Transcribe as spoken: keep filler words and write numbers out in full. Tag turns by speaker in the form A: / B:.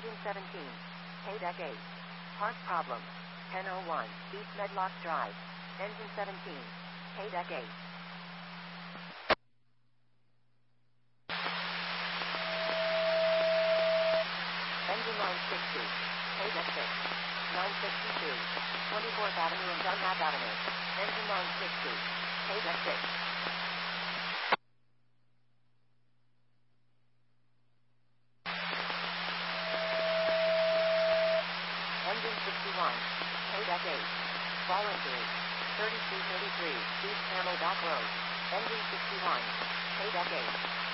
A: Engine seventeen. K-Deck eight. Part problem. ten oh one. East Medlock Drive. Engine seventeen. K-Deck eight. Engine line sixty. K-Deck six. nine sixty-two. twenty-fourth Avenue and Dunlap Avenue. Engine line sixty. K-Deck six. Engine sixty-one. K-Deck eight. Voluntary. thirty-two thirty-three. East Camelback Road. Engine sixty-one. K-Deck eight.